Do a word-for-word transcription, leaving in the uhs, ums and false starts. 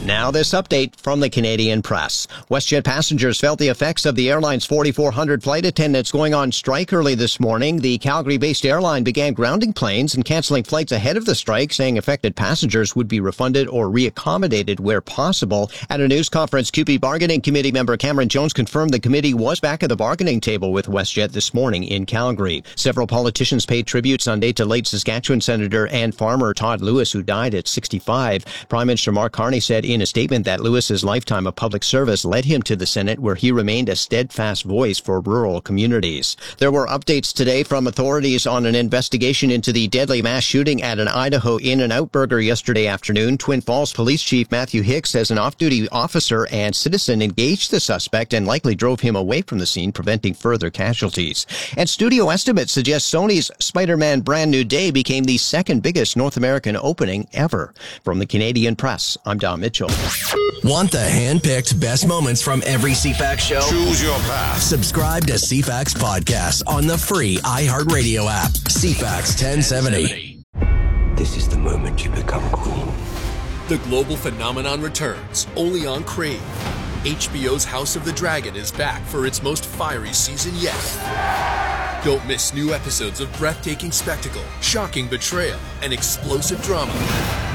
Now this update from the Canadian Press. WestJet passengers felt the effects of the airline's forty-four hundred flight attendants going on strike early this morning. The Calgary-based airline began grounding planes and canceling flights ahead of the strike, saying affected passengers would be refunded or reaccommodated where possible. At a news conference, C U P E Bargaining Committee member Cameron Jones confirmed the committee was back at the bargaining table with WestJet this morning in Calgary. Several politicians paid tribute Sunday to late Saskatchewan Senator and farmer Todd Lewis, who died at sixty-five. Prime Minister Mark Carney said in a statement that Lewis's lifetime of public service led him to the Senate, where he remained a steadfast voice for rural communities. There were updates today from authorities on an investigation into the deadly mass shooting at an Idaho In-N-Out Burger yesterday afternoon. Twin Falls Police Chief Matthew Hicks says an off-duty officer and citizen engaged the suspect and likely drove him away from the scene, preventing further casualties. And studio estimates suggest Sony's Spider-Man Brand New Day became the second biggest North American opening ever. From the Canadian Press, I'm Don Mitchell. Want the hand-picked best moments from every C FAX show? Choose your path. Subscribe to C FAX Podcast on the free iHeartRadio app. C FAX ten seventy. This is the moment you become queen. The global phenomenon returns, only on Crave. H B O's House of the Dragon is back for its most fiery season yet. Don't miss new episodes of breathtaking spectacle, shocking betrayal, and explosive drama.